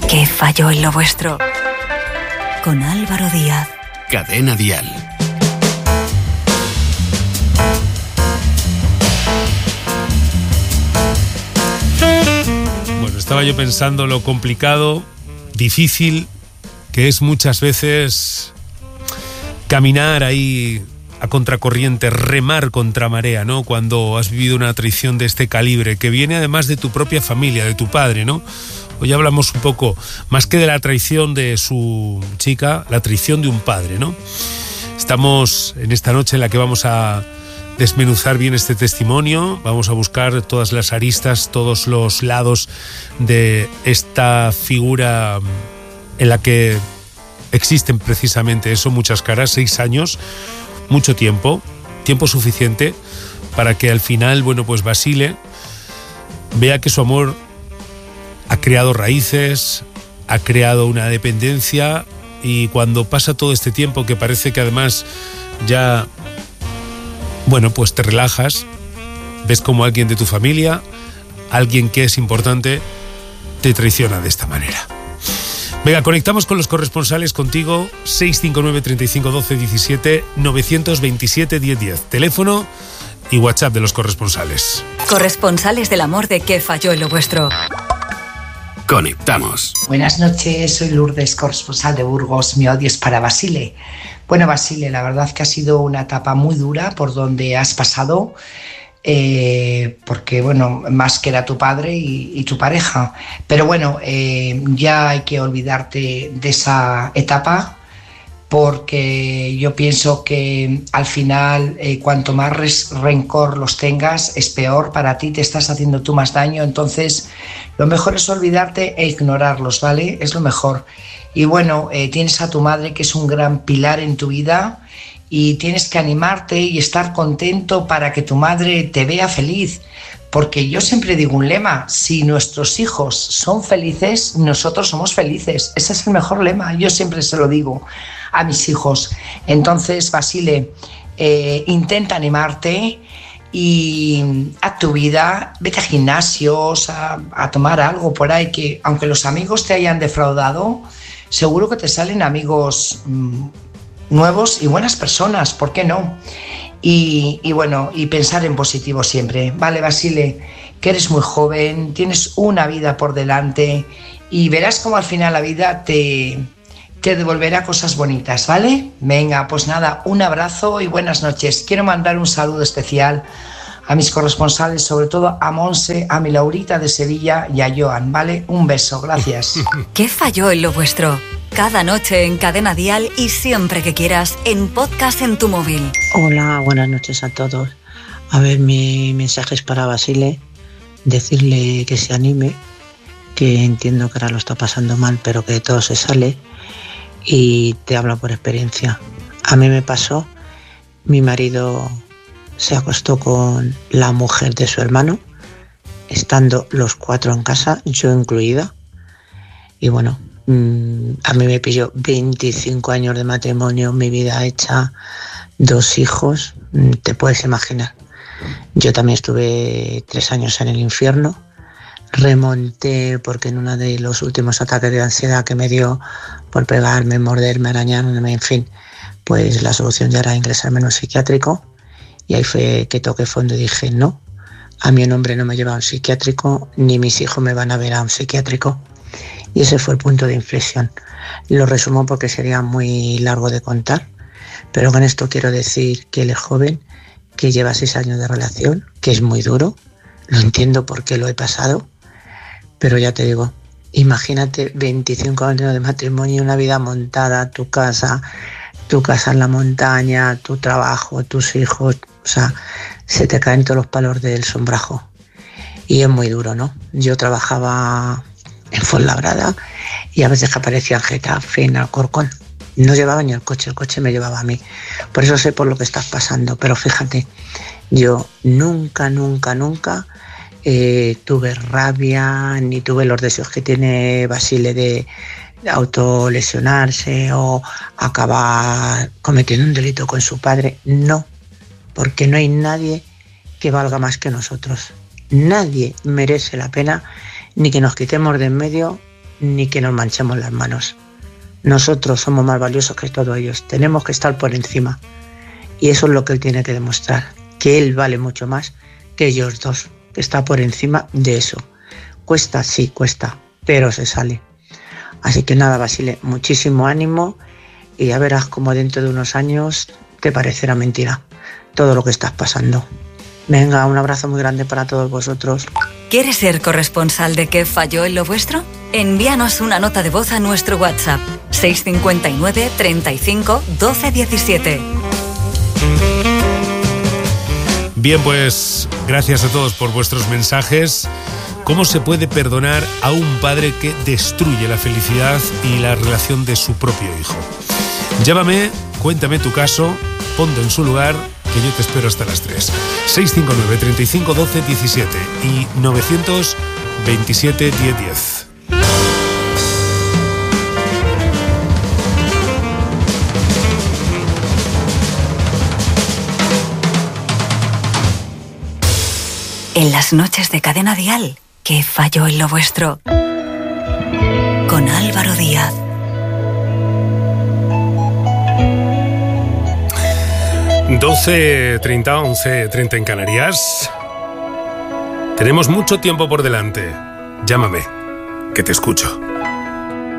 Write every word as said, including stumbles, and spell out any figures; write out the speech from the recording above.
¿Qué falló en lo vuestro? Con Álvaro Díaz. Cadena Dial. Bueno, estaba yo pensando lo complicado, difícil, que es muchas veces caminar ahí a contracorriente, remar contra marea, ¿no? Cuando has vivido una traición de este calibre, que viene además de tu propia familia, de tu padre, ¿no? Hoy hablamos un poco, más que de la traición de su chica, la traición de un padre, ¿no? Estamos en esta noche en la que vamos a desmenuzar bien este testimonio, vamos a buscar todas las aristas, todos los lados de esta figura en la que existen precisamente eso, muchas caras, seis años, mucho tiempo, tiempo suficiente para que al final, bueno, pues Basile vea que su amor ha creado raíces, ha creado una dependencia, y cuando pasa todo este tiempo que parece que además ya, bueno, pues te relajas, ves como alguien de tu familia, alguien que es importante, te traiciona de esta manera. Venga, conectamos con los corresponsales contigo, seis cinco nueve, treinta y cinco, doce, diecisiete, novecientos veintisiete, diez diez, teléfono y WhatsApp de los corresponsales. Corresponsales del amor de ¿Qué falló en lo vuestro? Conectamos. Buenas noches, soy Lourdes, corresponsal de Burgos. Mi odio es para Basile. Bueno, Basile, la verdad que ha sido una etapa muy dura por donde has pasado, eh, porque, bueno, más que era tu padre y, y tu pareja. Pero bueno, eh, ya hay que olvidarte de esa etapa, porque yo pienso que al final eh, cuanto más res, rencor los tengas es peor para ti, te estás haciendo tú más daño. Entonces lo mejor es olvidarte e ignorarlos, ¿vale? Es lo mejor. Y bueno, eh, tienes a tu madre, que es un gran pilar en tu vida, y tienes que animarte y estar contento para que tu madre te vea feliz. Porque yo siempre digo un lema: si nuestros hijos son felices, nosotros somos felices. Ese es el mejor lema, yo siempre se lo digo a mis hijos. Entonces, Basile, eh, intenta animarte y haz tu vida, vete a gimnasios, a, a tomar algo por ahí, que aunque los amigos te hayan defraudado, seguro que te salen amigos mmm, nuevos y buenas personas, ¿por qué no? Y, y bueno, y pensar en positivo siempre. Vale, Basile, que eres muy joven, tienes una vida por delante y verás cómo al final la vida te, te devolverá cosas bonitas, ¿vale? Venga, pues nada, un abrazo y buenas noches. Quiero mandar un saludo especial a mis corresponsales, sobre todo a Monse, a mi Laurita de Sevilla y a Joan, ¿vale? Un beso, gracias. ¿Qué falló en lo vuestro? Cada noche en Cadena Dial y siempre que quieras en podcast en tu móvil. Hola, buenas noches a todos. A ver, mi mensaje es para Basile, decirle que se anime, que entiendo que ahora lo está pasando mal, pero que de todo se sale, y te hablo por experiencia. A mí me pasó, mi marido se acostó con la mujer de su hermano, estando los cuatro en casa, yo incluida, y bueno, a mí me pilló veinticinco años de matrimonio, mi vida hecha, dos hijos, te puedes imaginar. Yo también estuve tres años en el infierno, remonté porque en uno de los últimos ataques de ansiedad que me dio por pegarme, morderme, arañarme, en fin, pues la solución ya era ingresarme en un psiquiátrico, y ahí fue que toqué fondo y dije no, a mí un hombre no me lleva a un psiquiátrico, ni mis hijos me van a ver a un psiquiátrico. Y ese fue el punto de inflexión. Lo resumo porque sería muy largo de contar, pero con esto quiero decir que él es joven, que lleva seis años de relación, que es muy duro, lo entiendo porque lo he pasado, pero ya te digo, imagínate veinticinco años de matrimonio, una vida montada, tu casa, tu casa en la montaña, tu trabajo, tus hijos, o sea, se te caen todos los palos del sombrajo. Y es muy duro, ¿no? Yo trabajaba en Fuenlabrada y a veces que aparecía en Getafe, en Alcorcón. No llevaba ni el coche, el coche me llevaba a mí. Por eso sé por lo que estás pasando, pero fíjate, yo nunca, nunca, nunca eh, tuve rabia, ni tuve los deseos que tiene Basile de autolesionarse o acabar cometiendo un delito con su padre. No, porque no hay nadie que valga más que nosotros. Nadie merece la pena ni que nos quitemos de en medio ni que nos manchemos las manos. Nosotros somos más valiosos que todos ellos. Tenemos que estar por encima. Y eso es lo que él tiene que demostrar. Que él vale mucho más que ellos dos. Que está por encima de eso. Cuesta, sí, cuesta. Pero se sale. Así que nada, Basile, muchísimo ánimo. Y ya verás cómo dentro de unos años te parecerá mentira todo lo que estás pasando. Venga, un abrazo muy grande para todos vosotros. ¿Quieres ser corresponsal de qué falló en lo vuestro? Envíanos una nota de voz a nuestro WhatsApp seis cinco nueve, treinta y cinco, doce diecisiete. Bien, pues gracias a todos por vuestros mensajes. ¿Cómo se puede perdonar a un padre que destruye la felicidad y la relación de su propio hijo? Llámame, cuéntame tu caso, ponte en su lugar, que yo te espero hasta las tres. seis cinco nueve, treinta y cinco, doce diecisiete y novecientos veintisiete, diez diez. En las noches de Cadena Dial, ¿qué falló en lo vuestro? Con Álvaro Díaz. doce treinta, once treinta en Canarias. Tenemos mucho tiempo por delante. Llámame, que te escucho.